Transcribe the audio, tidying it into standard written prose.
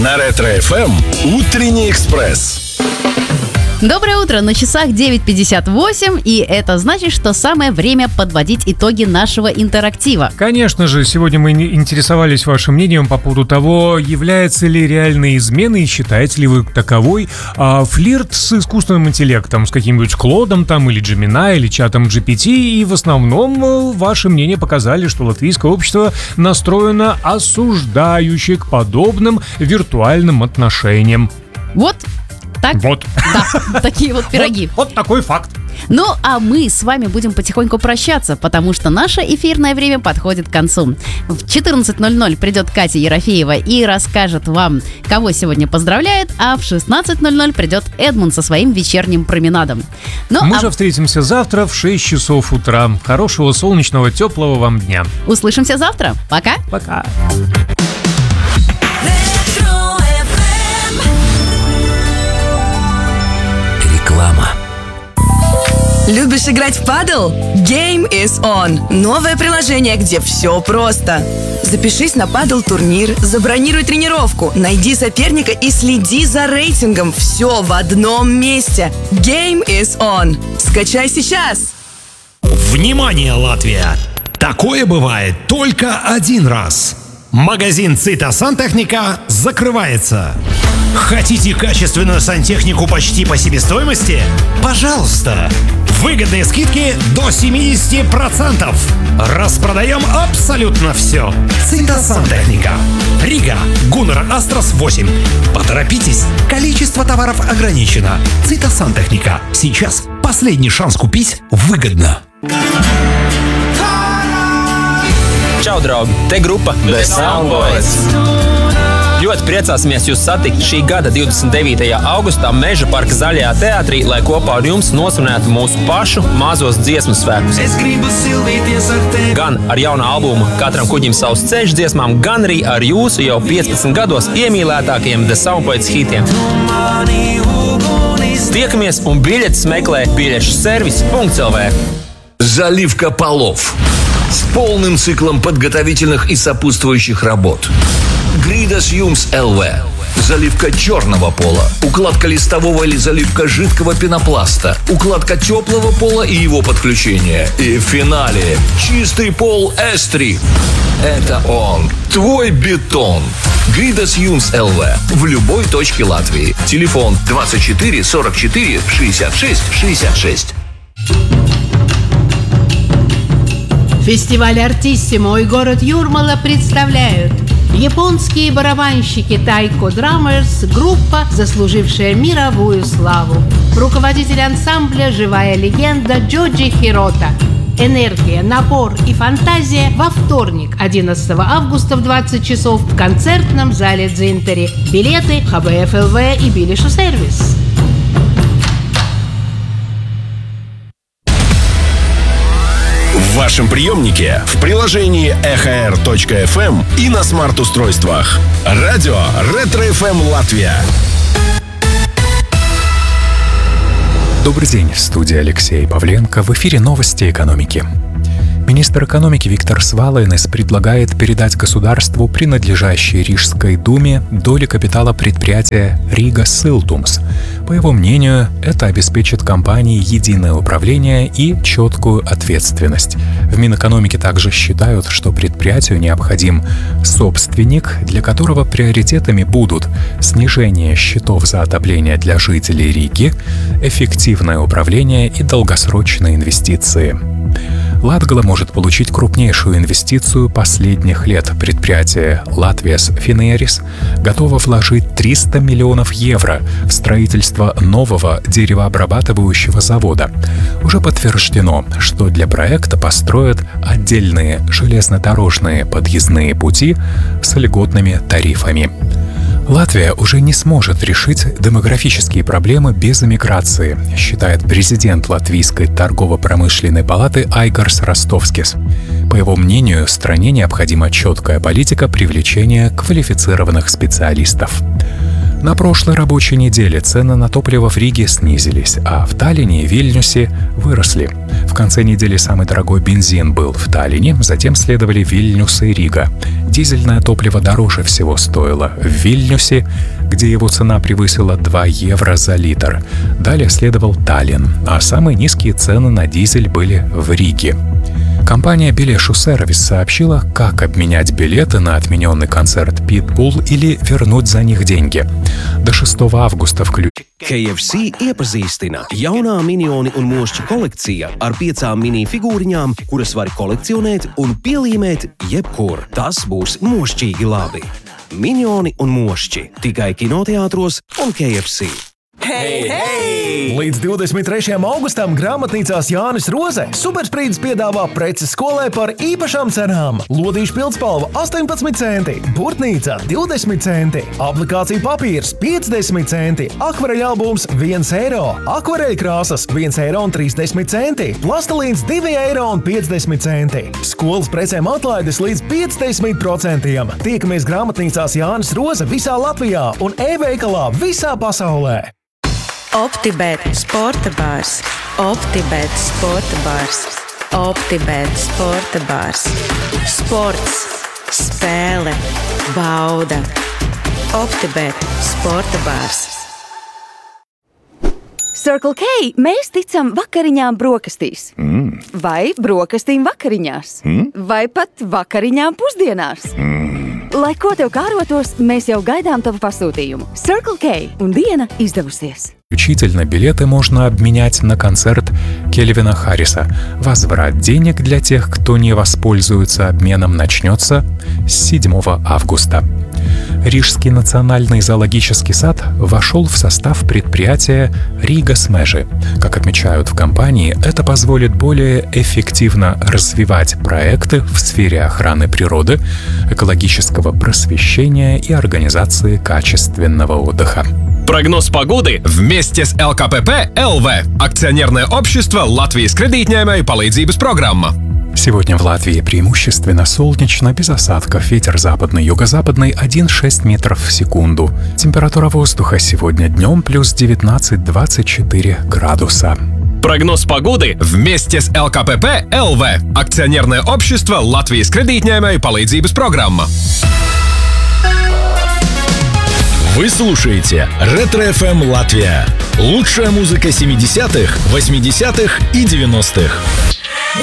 На Ретро-ФМ «Утренний экспресс». Доброе утро, на часах 9:58, и это значит, что самое время подводить итоги нашего интерактива. Конечно же, сегодня мы интересовались вашим мнением по поводу того, является ли реальной изменой, считаете ли вы таковой флирт с искусственным интеллектом, с каким-нибудь Клодом там, или Gemini, или чатом GPT, и в основном ваши мнения показали, что латвийское общество настроено осуждающе к подобным виртуальным отношениям. Вот. Так? Вот. Да, такие вот пироги. Вот такой факт. Ну, а мы с вами будем потихоньку прощаться, потому что наше эфирное время подходит к концу. В 14:00 придет Катя Ерофеева и расскажет вам, кого сегодня поздравляет, а в 16:00 придет Эдмунд со своим вечерним променадом. Мы же встретимся завтра в 6 часов утра. Хорошего, солнечного, теплого вам дня. Услышимся завтра. Пока. Пока. Реклама. Любишь играть в падл? Game is on. Новое приложение, где все просто. Запишись на падл-турнир, забронируй тренировку, найди соперника и следи за рейтингом. Все в одном месте. Game is on. Скачай сейчас. Внимание, Латвия! Такое бывает только один раз. Магазин Цита Сантехника закрывается. Хотите качественную сантехнику почти по себестоимости? Пожалуйста! Выгодные скидки до 70%. Распродаем абсолютно все. Цита Сантехника. Рига, Гуннер Астрас 8. Поторопитесь, количество товаров ограничено. Цита Сантехника. Сейчас последний шанс купить выгодно. Čau, draugi! Te grupa The Soundboys. Ļoti priecāsimies jūs satikt šī gada 29. augustā Meža parka Zaļajā teātrī, lai kopā ar jums nosvinētu mūsu pašu mazos dziesmu svētkus. Gan ar jaunu albumu Katram kuģim savs ceļš dziesmām, gan arī ar jūsu jau 15 gados iemīlētākajiem The Soundboys hitiem. Tiekamies un biļetes meklē biļešu servis.lv. Заливка полов с полным циклом подготовительных и сопутствующих работ. Гридас Юмс ЛВ. Заливка черного пола, укладка листового или заливка жидкого пенопласта, укладка теплого пола и его подключение. И в финале чистый пол Эстри. Это он, твой бетон. Гридас Юмс ЛВ. В любой точке Латвии. Телефон 24 44 66 66. Фестиваль «Артиссимо» и город Юрмала представляют японские барабанщики Taiko Drummers, группа, заслужившая мировую славу. Руководитель ансамбля «Живая легенда» Джоджи Хирота. Энергия, напор и фантазия во вторник, 11 августа в 20 часов в концертном зале Дзинтери. Билеты ХБФ-ЛВ и Билишу сервис. В вашем приемнике, в приложении EHR.FM и на смарт-устройствах. Радио Ретро-ФМ Латвия. Добрый день, в студии Алексей Павленко. В эфире новости экономики. Министр экономики Виктор Свалайнес предлагает передать государству, принадлежащей Рижской думе, доли капитала предприятия Рига Силтумс. По его мнению, это обеспечит компании единое управление и четкую ответственность. В Минэкономике также считают, что предприятию необходим собственник, для которого приоритетами будут снижение счетов за отопление для жителей Риги, эффективное управление и долгосрочные инвестиции. Латгала может получить крупнейшую инвестицию последних лет. Предприятие Latvijas Finieris готово вложить 300 миллионов евро в строительство нового деревообрабатывающего завода. Уже подтверждено, что для проекта построят отдельные железнодорожные подъездные пути с льготными тарифами. Латвия уже не сможет решить демографические проблемы без эмиграции, считает президент Латвийской торгово-промышленной палаты Айгарс Ростовскис. По его мнению, стране необходима четкая политика привлечения квалифицированных специалистов. На прошлой рабочей неделе цены на топливо в Риге снизились, а в Таллине и Вильнюсе выросли. В конце недели самый дорогой бензин был в Таллине, затем следовали Вильнюс и Рига. Дизельное топливо дороже всего стоило в Вильнюсе, где его цена превысила 2 евро за литр. Далее следовал Таллин, а самые низкие цены на дизель были в Риге. Компания Biļešu Servis сообщила, как обменять билеты на отмененный концерт Pitbull или вернуть за них деньги. До 6 августа включительно. KFC iepazīstina jaunā minioni un mošķi kolekcija ar 5 mini figūriņām, kuras var kolekcionēt un pielīmēt jebkur. Tas būs mošķīgi labi. Minioni un mošķi tikai kinoteātros un KFC. Hei, hei! Līdz 23. augustam grāmatnīcās Jānis Roze Supersprīdis piedāvā preces skolai par īpašām cenām. Lodīšu pildspalva 18 centi, burtnīca 20 centi, aplikācija papīrs 50 centi, akvareļa albums 1 eiro, akvareļa krāsas 1 eiro un 30 centi, plastilīns 2 eiro un 50 centi. Skolas precēm atlaides līdz 50%. Tiekamies grāmatnīcās Jānis Roze visā Latvijā un e-veikalā visā pasaulē. OptiBet sporta bārs, OptiBet sporta bārs, OptiBet sporta bārs. Sports, spēle, bauda. OptiBet sporta bārs. Circle K mēs ticam vakariņām brokastīs. Vai brokastīm vakariņās. Vai pat vakariņām pusdienās. Lai ko tev kārotos, mēs jau gaidām tavu pasūtījumu. Circle K un diena izdevusies. Включительно билеты можно обменять на концерт Кельвина Харриса. Возврат денег для тех, кто не воспользуется обменом, начнется с 7 августа. Рижский национальный зоологический сад вошел в состав предприятия Рига Смежи. Как отмечают в компании, это позволит более эффективно развивать проекты в сфере охраны природы, экологического просвещения и организации качественного отдыха. Прогноз погоды вместе с ЛКПП ЛВ. Акционерное общество Латвijas kredītņēmēju palīdzības программа. Сегодня в Латвии преимущественно солнечно, без осадков, ветер западный, юго-западный 1,6 метров в секунду. Температура воздуха сегодня днем плюс 19-24 градуса. Прогноз погоды вместе с ЛКПП ЛВ. Акционерное общество Латвijas kredītņēmēju palīdzības программа. Вы слушаете Ретро-ФМ Латвия. Лучшая музыка 70-х, 80-х и 90-х.